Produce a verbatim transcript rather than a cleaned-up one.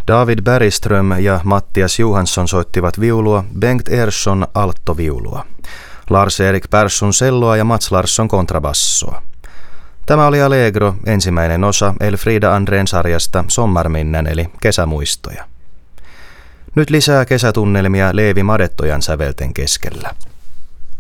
David Bergström ja Mattias Johansson soittivat viulua, Bengt Ersson alttoviulua, Lars-Erik Persson celloa ja Mats Larsson kontrabassoa. Tämä oli Allegro, ensimmäinen osa Elfrida Andrén sarjasta Sommarminnen eli Kesämuistoja. Nyt lisää kesätunnelmia Leevi Madettojan sävelten keskellä.